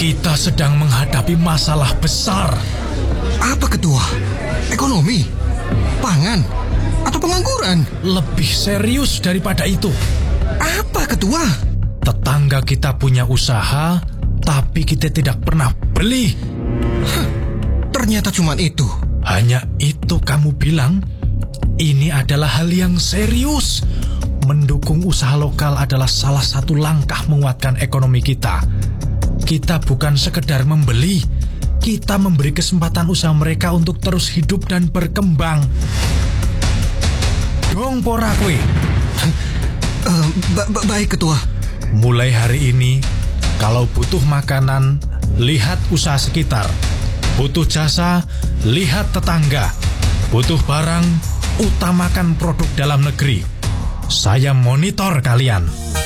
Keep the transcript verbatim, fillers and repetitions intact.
Kita sedang menghadapi masalah besar. Apa ketua? Ekonomi? Pangan? Atau pengangguran? Lebih serius daripada itu. Apa ketua? Tetangga kita punya usaha, tapi kita tidak pernah beli. Hah, ternyata cuma itu. Hanya itu kamu bilang? Ini adalah hal yang serius. Mendukung usaha lokal adalah salah satu langkah menguatkan ekonomi kita. Kita bukan sekedar membeli, kita memberi kesempatan usaha mereka untuk terus hidup dan berkembang. Dong pora kue. Uh, ba- ba- baik ketua. Mulai hari ini, kalau butuh makanan, lihat usaha sekitar. Butuh jasa, lihat tetangga. Butuh barang, utamakan produk dalam negeri. Saya monitor kalian.